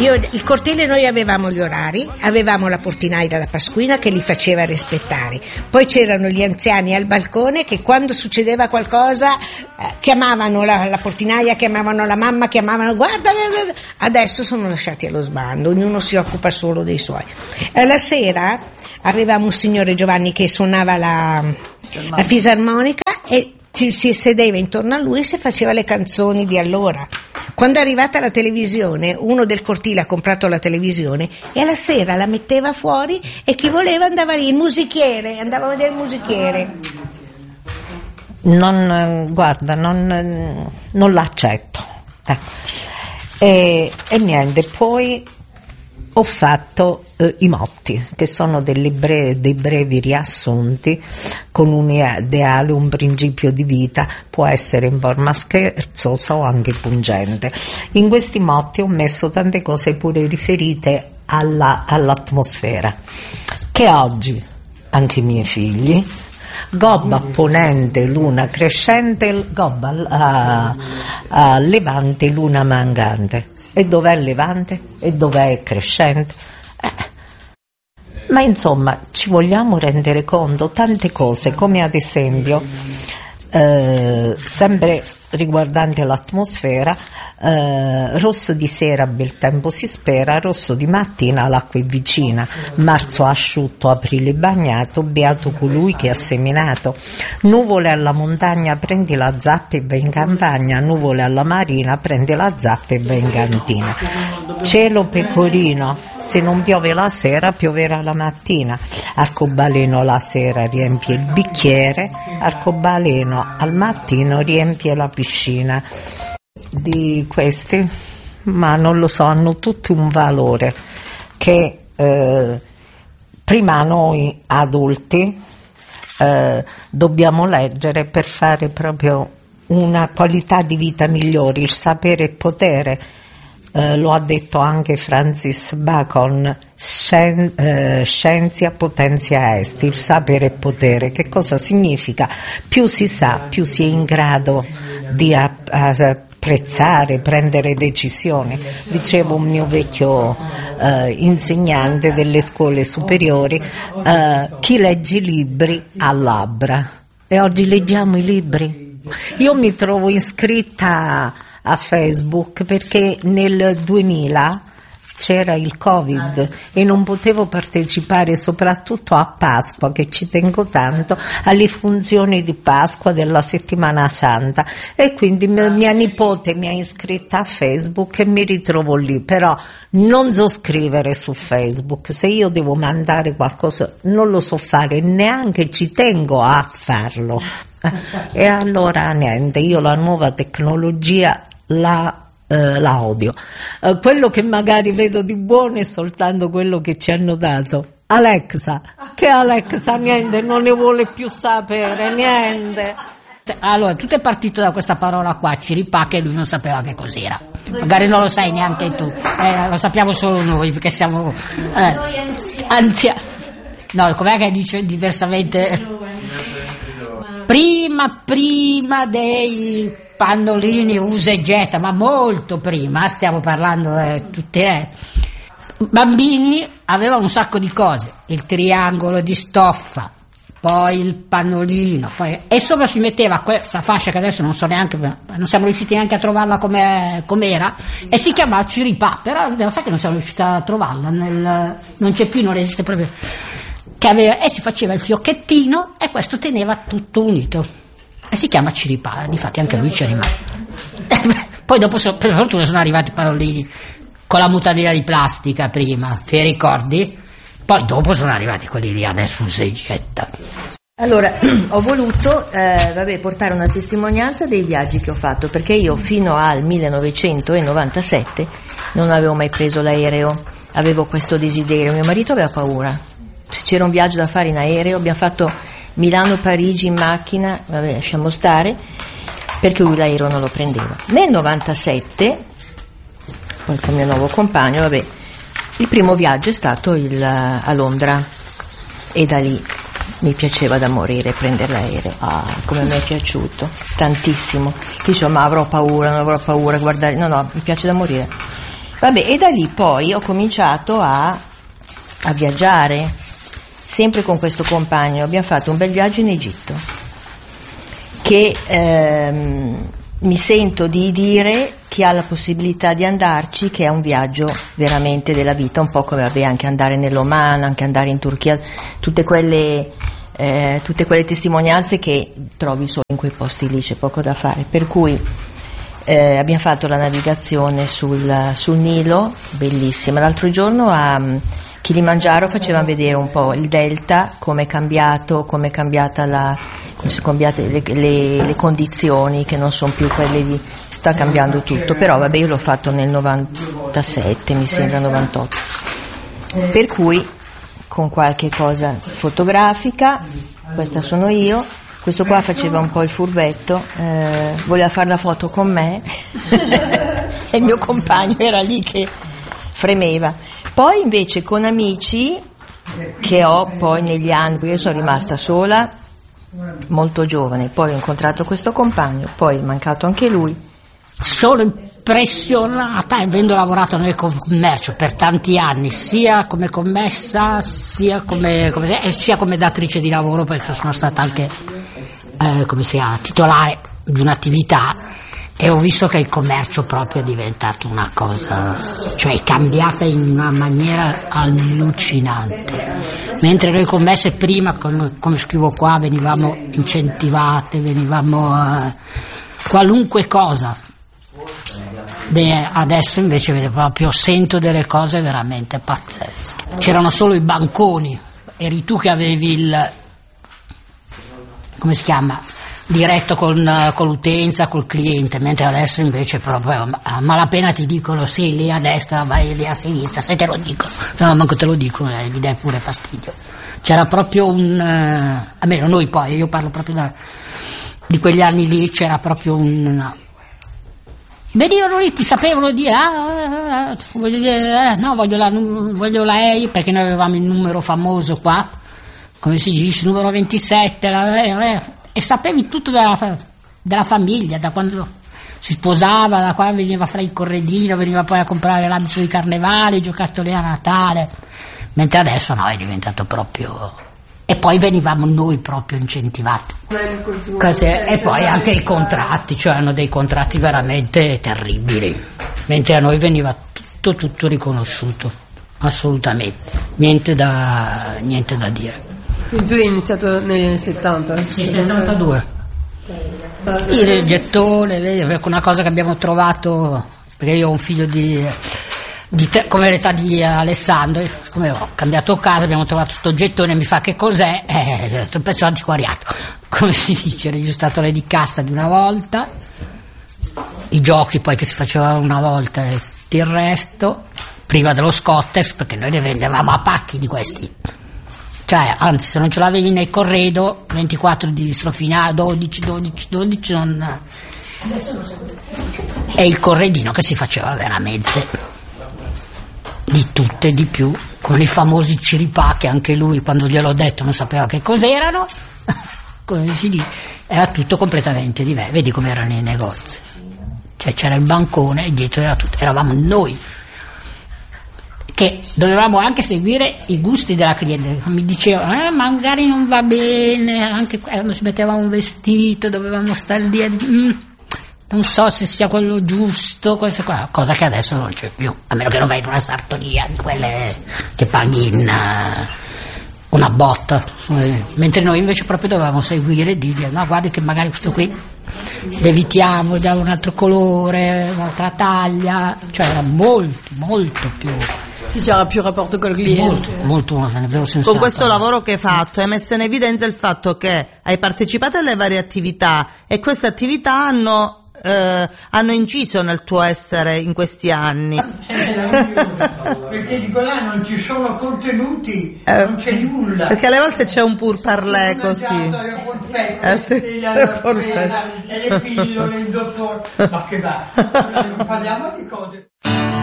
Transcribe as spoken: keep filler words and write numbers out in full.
Io, il cortile, noi avevamo gli orari, avevamo la portinaia da Pasquina che li faceva rispettare, poi c'erano gli anziani al balcone che quando succedeva qualcosa eh, chiamavano la, la portinaia, chiamavano la mamma, chiamavano guarda, adesso sono lasciati allo sbando, ognuno si occupa solo dei suoi. E la sera avevamo un signore Giovanni che suonava la, la fisarmonica e ci si sedeva intorno a lui e si faceva le canzoni di allora. Quando è arrivata la televisione, uno del cortile ha comprato la televisione e alla sera la metteva fuori e chi voleva andava lì, il musichiere, andava a vedere il musichiere. Non, guarda, non, non l'accetto. Ecco. E, e niente, poi ho fatto eh, i motti, che sono delle bre- dei brevi riassunti con un ideale, un principio di vita, può essere in forma scherzosa o anche pungente. In questi motti ho messo tante cose pure riferite alla, all'atmosfera, che oggi anche i miei figli, gobba ponente, luna crescente, gobba uh, uh, levante, luna mancante. E dov'è levante? E dov'è crescente? Eh. Ma insomma, ci vogliamo rendere conto tante cose, come ad esempio, eh, sempre riguardante l'atmosfera, eh, rosso di sera bel tempo si spera, rosso di mattina l'acqua è vicina, marzo asciutto, aprile bagnato, beato colui che ha seminato, nuvole alla montagna prendi la zappa e vai in campagna, nuvole alla marina prendi la zappa e vai in cantina, cielo pecorino, se non piove la sera pioverà la mattina, arcobaleno la sera riempie il bicchiere, arcobaleno al mattino riempie la piscina. Di questi, ma non lo so, hanno tutti un valore che eh, prima noi adulti eh, dobbiamo leggere per fare proprio una qualità di vita migliore, il sapere e potere. Eh, lo ha detto anche Francis Bacon, scien- eh, scientia potentia est, il sapere e potere. Che cosa significa? Più si sa, più si è in grado di apprezzare, prendere decisioni. Dicevo un mio vecchio eh, insegnante delle scuole superiori, eh, chi legge i libri ha labbra, e oggi leggiamo i libri. Io mi trovo iscritta a Facebook perché nel duemila c'era il Covid e non potevo partecipare, soprattutto a Pasqua, che ci tengo tanto, alle funzioni di Pasqua della settimana santa, e quindi mia nipote mi ha iscritta a Facebook e mi ritrovo lì. Però non so scrivere su Facebook, se io devo mandare qualcosa non lo so fare, neanche ci tengo a farlo. E allora niente, io la nuova tecnologia la Uh, la odio. Uh, quello che magari vedo di buono è soltanto quello che ci hanno dato. Alexa, che Alexa niente, non ne vuole più sapere, niente. Allora, tutto è partito da questa parola qua, ciripà, che lui non sapeva che cos'era. Magari non lo sai neanche tu, eh, lo sappiamo solo noi, perché siamo eh, anziani. No, com'è che dice diversamente? Prima, prima dei pannolini usa e getta, ma molto prima, stiamo parlando eh, tutte eh. Bambini avevano un sacco di cose, il triangolo di stoffa, poi il pannolino, poi, e sopra si metteva questa fascia che adesso non so neanche, non siamo riusciti neanche a trovarla come com'era, e si chiamava ciripà, però lo sai che non siamo riusciti a trovarla, nel, non c'è più, non esiste proprio, che aveva, e si faceva il fiocchettino e questo teneva tutto unito. E si chiama ciripà, difatti anche lui ci è rimasto. Poi dopo, so, per fortuna, sono arrivati i pannolini con la mutandina di plastica prima, ti ricordi? Poi dopo sono arrivati quelli lì, adesso usa e getta. Allora, ho voluto eh, vabbè, portare una testimonianza dei viaggi che ho fatto, perché io fino al millenovecentonovantasette non avevo mai preso l'aereo, avevo questo desiderio, mio marito aveva paura, se c'era un viaggio da fare in aereo, abbiamo fatto Milano-Parigi in macchina, vabbè, lasciamo stare, perché lui l'aereo non lo prendeva. Nel novantasette, poi con mio nuovo compagno, vabbè, il primo viaggio è stato il, a Londra, e da lì mi piaceva da morire prendere l'aereo. Ah, come mi è piaciuto, tantissimo. Dicevo, ma avrò paura, non avrò paura, guardare, no, no, mi piace da morire. Vabbè, e da lì poi ho cominciato a, a viaggiare, sempre con questo compagno. Abbiamo fatto un bel viaggio in Egitto, che ehm, mi sento di dire chi ha la possibilità di andarci, che è un viaggio veramente della vita, un po' come vabbè, anche andare nell'Oman, anche andare in Turchia, tutte quelle, eh, tutte quelle testimonianze che trovi solo in quei posti lì, c'è poco da fare. Per cui eh, abbiamo fatto la navigazione sul, sul Nilo, bellissima. L'altro giorno a Kilimangiaro facevano vedere un po' il delta, come è cambiato, come è cambiata la, come sono cambiate le, le, le condizioni, che non sono più quelle di, sta cambiando tutto. Però vabbè, io l'ho fatto nel novantasette, mi sembra novantotto, per cui con qualche cosa fotografica. Questa sono io, questo qua faceva un po' il furbetto, eh, voleva fare la foto con me e il mio compagno era lì che fremeva. Poi invece con amici che ho poi negli anni, perché io sono rimasta sola molto giovane, poi ho incontrato questo compagno, poi è mancato anche lui. Sono impressionata, avendo lavorato nel commercio per tanti anni, sia come commessa sia come, come, sia come datrice di lavoro, perché sono stata anche eh, come si chiama, titolare di un'attività, e ho visto che il commercio proprio è diventato una cosa, cioè è cambiata in una maniera allucinante. Mentre noi commesse prima, come, come scrivo qua, venivamo incentivate, venivamo eh, qualunque cosa. Beh, adesso invece vedo proprio, sento delle cose veramente pazzesche. C'erano solo i banconi, eri tu che avevi il, come si chiama, diretto con, con l'utenza, col cliente, mentre adesso invece proprio a malapena ti dicono sì, lì a destra, vai lì a sinistra, se te lo dicono, se no manco te lo dicono, eh, gli dai pure fastidio. C'era proprio un, eh, almeno noi poi, io parlo proprio da, di quegli anni lì, c'era proprio un, venivano lì, ti sapevano dire, ah, ah, voglio dire, eh, no, voglio la, voglio la E I, perché noi avevamo il numero famoso qua, come si dice, numero ventisette, la, eh, e sapevi tutto della, della famiglia, da quando si sposava, da quando veniva fra il corredino, veniva poi a comprare l'abito di carnevale, i giocattoli a Natale, mentre adesso no, è diventato proprio... E poi venivamo noi proprio incentivati. E poi anche i contratti, cioè hanno dei contratti veramente terribili, mentre a noi veniva tutto, tutto riconosciuto, assolutamente, niente da, niente da dire. Quindi tu hai iniziato nel settanta? Sì, settantadue. Il gettone, vedi, una cosa che abbiamo trovato, perché io ho un figlio di... Di te, come l'età di Alessandro, come ho cambiato casa, abbiamo trovato sto gettone, mi fa che cos'è? Eh, è un pezzo antiquariato, come si dice, registratore di cassa di una volta, i giochi poi che si facevano una volta e il resto, prima dello Scotters, perché noi ne vendevamo a pacchi di questi, cioè anzi se non ce l'avevi nel corredo, ventiquattro di strofinato, dodici, dodici, dodici, non... è il corredino che si faceva veramente di tutto e di più, con i famosi ciripà che anche lui quando gliel'ho detto non sapeva che cos'erano, come si dice, era tutto completamente diverso. Vedi come erano i negozi, cioè c'era il bancone e dietro era tutto, eravamo noi che dovevamo anche seguire i gusti della cliente. Mi dicevano eh, magari non va bene, anche quando ci metteva un vestito dovevamo stare lì a mm, non so se sia quello giusto, questa qua, cosa che adesso non c'è più, a meno che non vai in una sartoria di quelle che paghi in uh, una botta, eh, mentre noi invece proprio dovevamo seguire e dire no, guardi che magari questo qui levitiamo, diamo un altro colore, un'altra taglia, cioè era molto molto più, c'era più rapporto col cliente, molto, molto nel vero senso. Con questo lavoro che hai fatto hai messo in evidenza il fatto che hai partecipato alle varie attività e queste attività hanno Eh, hanno inciso nel tuo essere in questi anni. Perché dico là non ci sono contenuti, eh, non c'è nulla. Perché alle volte c'è un pur parlé così. Le polpette, eh, sì, e la polpetta, e le pillole, il dottore. Ma che va? Parliamo di cose.